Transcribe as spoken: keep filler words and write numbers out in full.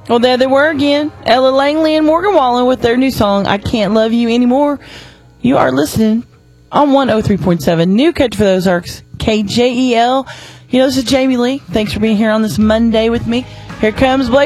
Well, there they were again. Ella Langley and Morgan Wallen with their new song, I Can't Love You Anymore. You are listening on one oh three point seven New Country for the Ozarks, K J E L. You know, this is Jamie Lee. Thanks for being here on this Monday with me. Here comes Blake.